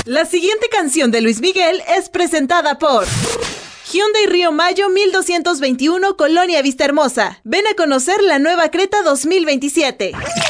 La siguiente canción de Luis Miguel es presentada por Hyundai Río Mayo 1221, Colonia Vistahermosa. Ven a conocer la nueva Creta 2027.